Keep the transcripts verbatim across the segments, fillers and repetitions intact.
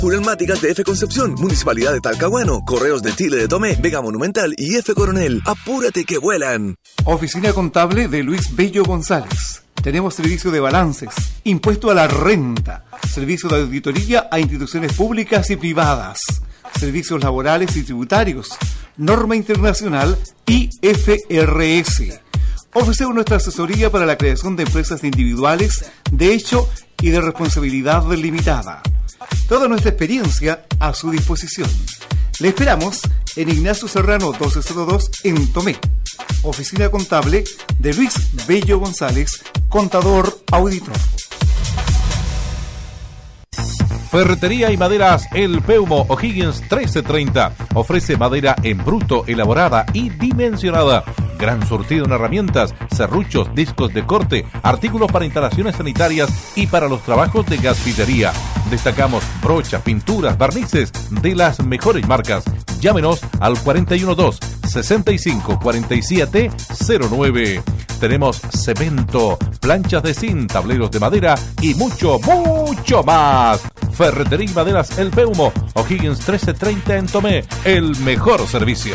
Pneumáticas de F Concepción, Municipalidad de Talcahuano, Correos de Chile de Tomé, Vega Monumental y F Coronel. ¡Apúrate que vuelan! Oficina Contable de Luis Bello González. Tenemos servicio de balances, impuesto a la renta, servicio de auditoría a instituciones públicas y privadas, servicios laborales y tributarios, norma internacional I F R S. Ofrecemos nuestra asesoría para la creación de empresas individuales de hecho y de responsabilidad limitada. Toda nuestra experiencia a su disposición. Le esperamos en Ignacio Serrano doce cero dos en Tomé. Oficina Contable de Luis Bello González, contador auditor. Ferretería y Maderas El Peumo O'Higgins trece treinta. Ofrece madera en bruto, elaborada y dimensionada. Gran surtido en herramientas, serruchos, discos de corte, artículos para instalaciones sanitarias y para los trabajos de gasfitería. Destacamos brochas, pinturas, barnices de las mejores marcas. Llámenos al cuatro uno dos, seis cinco cuatro siete cero nueve. Tenemos cemento, planchas de zinc, tableros de madera y mucho, mucho más. Ferretería y Maderas El Peumo, O'Higgins trece treinta en Tomé, el mejor servicio.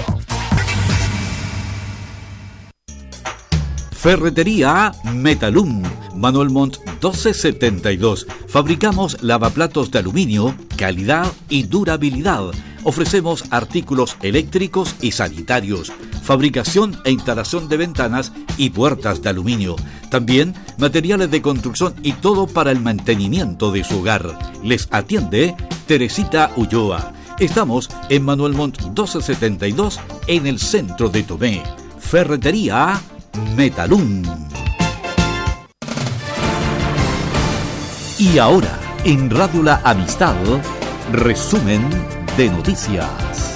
Ferretería Metalum, Manuel Montt doce setenta y dos. Fabricamos lavaplatos de aluminio, calidad y durabilidad. Ofrecemos artículos eléctricos y sanitarios, fabricación e instalación de ventanas y puertas de aluminio. También materiales de construcción y todo para el mantenimiento de su hogar. Les atiende Teresita Ulloa. Estamos en Manuel Montt doce setenta y dos en el centro de Tomé. Ferretería Metalum. Y ahora, en Radio La Amistad, resumen de noticias.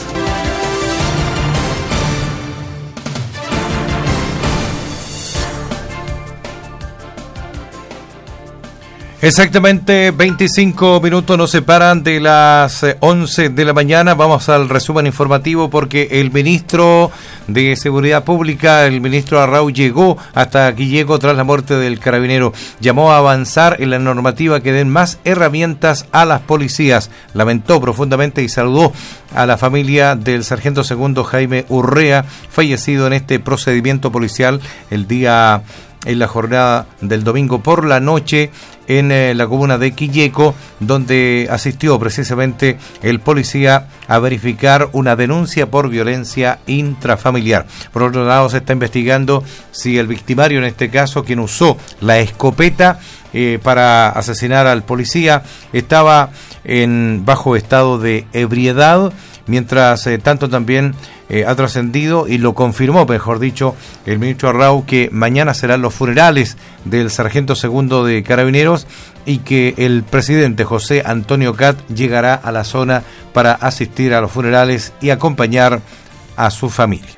Exactamente veinticinco minutos nos separan de las once de la mañana. Vamos al resumen informativo porque el ministro de Seguridad Pública, el ministro Arrau, llegó hasta aquí, llegó tras la muerte del carabinero. Llamó a avanzar en la normativa que den más herramientas a las policías. Lamentó profundamente y saludó a la familia del sargento segundo Jaime Urrea, fallecido en este procedimiento policial el día... en la jornada del domingo por la noche en eh, la comuna de Quilleco, donde asistió precisamente el policía a verificar una denuncia por violencia intrafamiliar. Por otro lado, se está investigando si el victimario, en este caso, quien usó la escopeta eh, para asesinar al policía, estaba en bajo estado de ebriedad, mientras eh, tanto también eh, ha trascendido y lo confirmó, mejor dicho, el ministro Arrau, que mañana serán los funerales del sargento segundo de Carabineros y que el presidente José Antonio Cat llegará a la zona para asistir a los funerales y acompañar a su familia.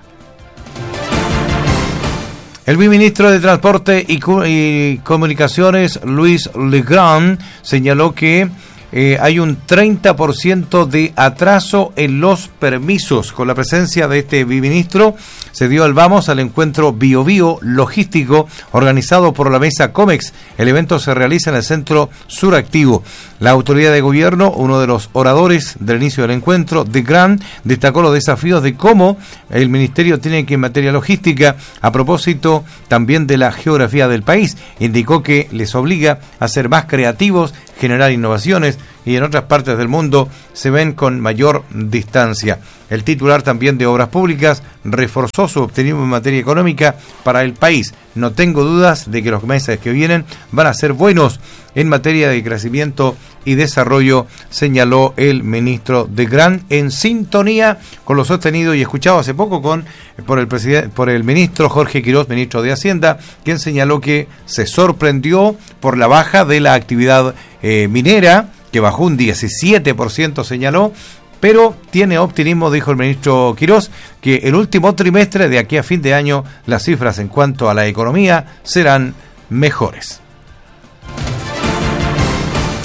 El viceministro de Transporte y, y Comunicaciones, Luis Legrand, señaló que Eh, hay un treinta por ciento de atraso en los permisos. Con la presencia de este viceministro se dio el vamos al encuentro Bio Bio logístico organizado por la mesa COMEX. El evento se realiza en el Centro Suractivo. La autoridad de gobierno, uno de los oradores del inicio del encuentro, de Gran, destacó los desafíos de cómo el ministerio tiene que en materia logística, a propósito también de la geografía del país. Indicó que les obliga a ser más creativos, generar innovaciones, y en otras partes del mundo se ven con mayor distancia. El titular también de Obras Públicas reforzó su optimismo en materia económica para el país. No tengo dudas de que los meses que vienen van a ser buenos en materia de crecimiento y desarrollo, señaló el ministro de Gran, en sintonía con lo sostenido y escuchado hace poco con por el presidente, por el ministro Jorge Quirós, ministro de Hacienda, quien señaló que se sorprendió por la baja de la actividad eh, minera, que bajó un diecisiete por ciento, señaló, pero tiene optimismo, dijo el ministro Quirós, que el último trimestre de aquí a fin de año las cifras en cuanto a la economía serán mejores.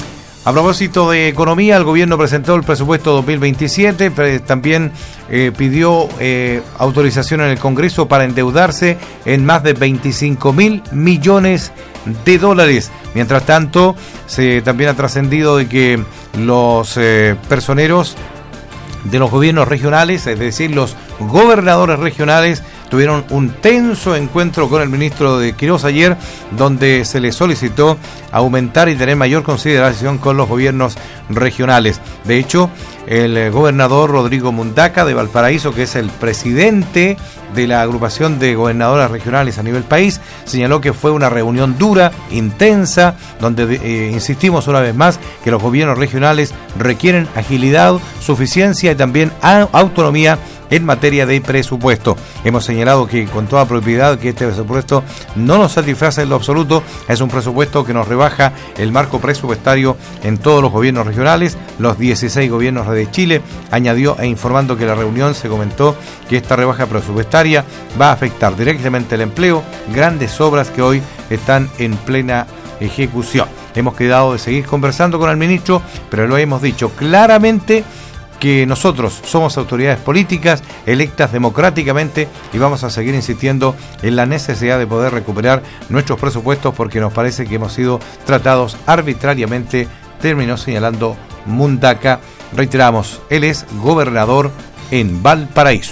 A propósito de economía, el gobierno presentó el presupuesto dos mil veintisiete, pero también eh, pidió eh, autorización en el Congreso para endeudarse en más de veinticinco mil millones de dólares. Mientras tanto, se también ha trascendido de que los eh, personeros de los gobiernos regionales, es decir, los gobernadores regionales, tuvieron un tenso encuentro con el ministro de Quirós ayer, donde se le solicitó aumentar y tener mayor consideración con los gobiernos regionales. De hecho, el gobernador Rodrigo Mundaca de Valparaíso, que es el presidente de la agrupación de gobernadoras regionales a nivel país, señaló que fue una reunión dura, intensa, donde eh, insistimos una vez más que los gobiernos regionales requieren agilidad, suficiencia y también autonomía en materia de presupuesto. Hemos señalado que con toda propiedad que este presupuesto no nos satisface en lo absoluto. Es un presupuesto que nos rebaja el marco presupuestario en todos los gobiernos regionales, los dieciséis gobiernos de Chile. Añadió e informando que en la reunión se comentó que esta rebaja presupuestaria va a afectar directamente el empleo, grandes obras que hoy están en plena ejecución. Hemos quedado de seguir conversando con el ministro, pero lo hemos dicho claramente que nosotros somos autoridades políticas electas democráticamente y vamos a seguir insistiendo en la necesidad de poder recuperar nuestros presupuestos porque nos parece que hemos sido tratados arbitrariamente, terminó señalando Mundaca. Reiteramos, él es gobernador en Valparaíso.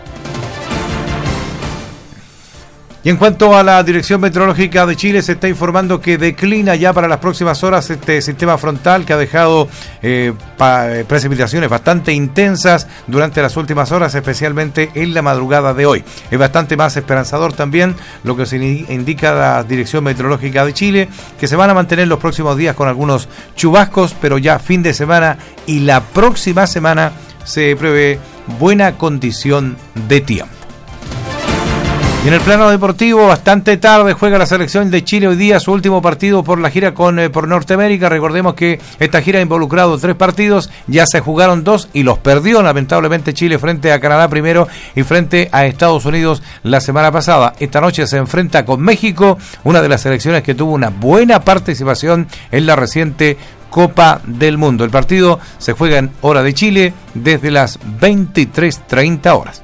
Y en cuanto a la Dirección Meteorológica de Chile, se está informando que declina ya para las próximas horas este sistema frontal que ha dejado eh, pa, precipitaciones bastante intensas durante las últimas horas, especialmente en la madrugada de hoy. Es bastante más esperanzador también lo que se indica la Dirección Meteorológica de Chile, que se van a mantener los próximos días con algunos chubascos, pero ya fin de semana y la próxima semana se prevé buena condición de tiempo. Y en el plano deportivo, bastante tarde juega la selección de Chile hoy día su último partido por la gira con eh, por Norteamérica. Recordemos que esta gira ha involucrado tres partidos, ya se jugaron dos y los perdió lamentablemente Chile frente a Canadá primero y frente a Estados Unidos la semana pasada. Esta noche se enfrenta con México, una de las selecciones que tuvo una buena participación en la reciente Copa del Mundo. El partido se juega en hora de Chile desde las veintitrés treinta horas.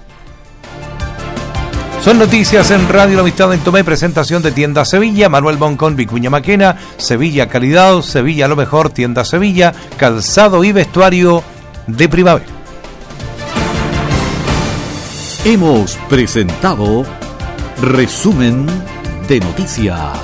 Son noticias en Radio La Amistad en Tomé, presentación de Tienda Sevilla, Manuel Boncón, Vicuña Maquena, Sevilla Calidad, Sevilla lo mejor, Tienda Sevilla, calzado y vestuario de primavera. Hemos presentado Resumen de Noticias.